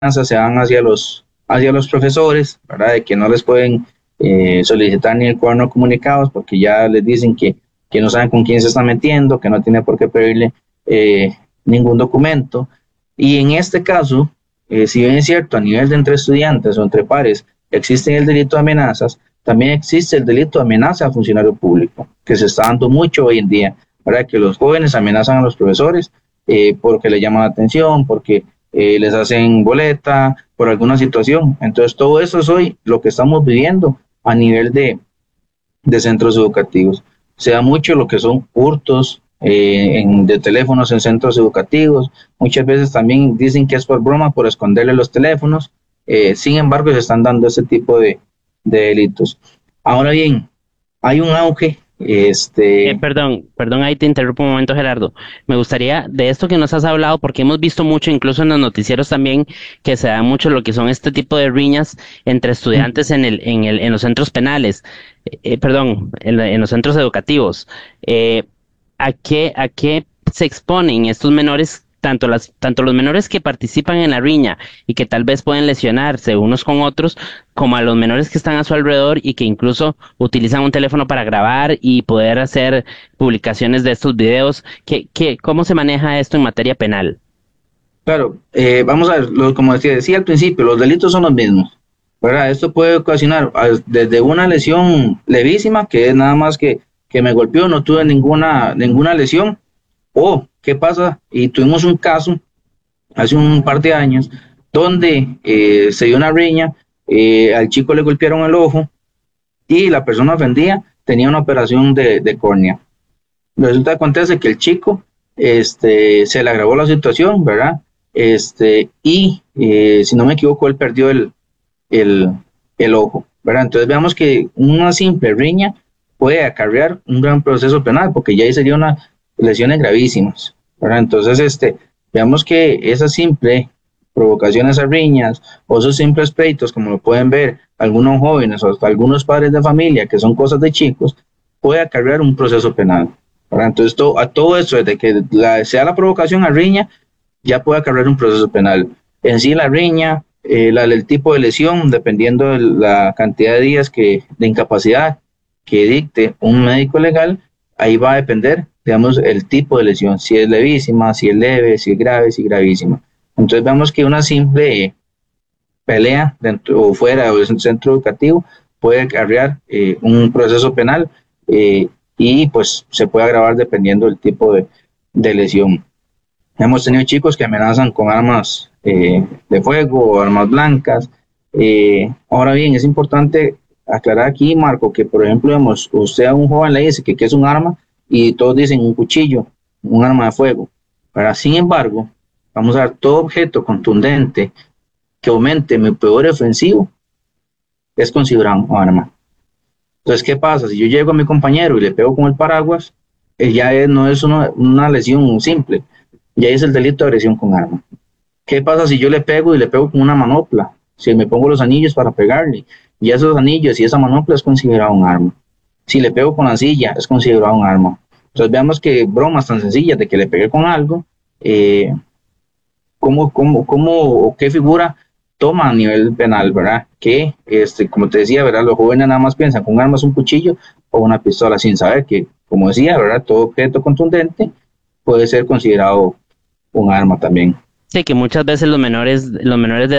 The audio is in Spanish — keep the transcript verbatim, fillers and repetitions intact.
amenazas se van hacia los, hacia los profesores, ¿verdad? De que no les pueden eh, solicitar ni el cuaderno de comunicados porque ya les dicen que, que no saben con quién se está metiendo, que no tiene por qué pedirle eh, ningún documento. Y en este caso, eh, si bien es cierto, a nivel de entre estudiantes o entre pares existe el delito de amenazas, también existe el delito de amenaza a funcionario público, que se está dando mucho hoy en día, para que los jóvenes amenazan a los profesores eh, porque les llaman la atención, porque eh, les hacen boleta, por alguna situación. Entonces, todo eso es hoy lo que estamos viviendo a nivel de, de centros educativos. Se da mucho lo que son hurtos eh, en, de teléfonos en centros educativos. Muchas veces también dicen que es por broma, por esconderle los teléfonos. Eh, sin embargo, se están dando ese tipo de, de delitos. Ahora bien, hay un auge, Eh, este, perdón, perdón, ahí te interrumpo un momento, Gerardo. Me gustaría, de esto que nos has hablado, porque hemos visto mucho, incluso en los noticieros también, que se da mucho lo que son este tipo de riñas entre estudiantes en el, en el, en los centros penales, eh, eh, perdón, en, la- en los centros educativos. Eh, ¿a qué, a qué se exponen estos menores, tanto las, tanto los menores que participan en la riña y que tal vez pueden lesionarse unos con otros, como a los menores que están a su alrededor y que incluso utilizan un teléfono para grabar y poder hacer publicaciones de estos videos? ¿Qué, qué, cómo se maneja esto en materia penal? claro, eh, vamos a ver, lo- como decía, decía al principio, los delitos son los mismos, ¿verdad? Esto puede ocasionar ah, desde una lesión levísima, que es nada más que, que me golpeó, no tuve ninguna, ninguna lesión, o qué pasa, y tuvimos un caso hace un par de años, donde eh, se dio una riña, eh, al chico le golpearon el ojo y la persona ofendida tenía una operación de, de córnea. Resulta que acontece que el chico este, se le agravó la situación, ¿verdad? Este, y eh, si no me equivoco, él perdió el, el, el ojo, ¿verdad? Entonces veamos que una simple riña puede acarrear un gran proceso penal, porque ya ahí sería una lesiones gravísimas, ¿verdad? Entonces, este, veamos que esa simple provocaciones a riñas o esos simples pleitos, como lo pueden ver algunos jóvenes o hasta algunos padres de familia, que son cosas de chicos, puede acarrear un proceso penal, ¿verdad? Entonces, to, a todo eso, desde que la, sea la provocación a riña, ya puede acarrear un proceso penal. En sí, la riña, eh, la, el tipo de lesión, dependiendo de la cantidad de días que, de incapacidad que dicte un médico legal, ahí va a depender, digamos, el tipo de lesión, si es levísima, si es leve, si es grave, si es gravísima. Entonces vemos que una simple pelea dentro o fuera del centro educativo puede acarrear eh, un proceso penal eh, y pues se puede agravar dependiendo del tipo de, de lesión. Hemos tenido chicos que amenazan con armas eh, de fuego o armas blancas. Eh, ahora bien, es importante aclarar aquí, Marco, que por ejemplo, vemos, usted a un joven le dice que, que es un arma y todos dicen un cuchillo, un arma de fuego. Pero, sin embargo, vamos a ver todo objeto contundente que aumente mi poder ofensivo es considerado un arma. Entonces, ¿qué pasa? Si yo llego a mi compañero y le pego con el paraguas, eh, ya es- no es una, una lesión simple, ya es el delito de agresión con arma. ¿Qué pasa si yo le pego y le pego con una manopla? Si me pongo los anillos para pegarle, y esos anillos y esa manopla es considerado un arma. Si le pego con la silla, es considerado un arma. Entonces veamos que bromas tan sencillas de que le pegué con algo, eh, cómo, cómo, cómo o qué figura toma a nivel penal, ¿verdad? Que, este, como te decía, ¿verdad? Los jóvenes nada más piensan con armas, un cuchillo o una pistola, sin saber que, como decía, ¿verdad? Todo objeto contundente puede ser considerado un arma también. Sí, que muchas veces los menores, los menores de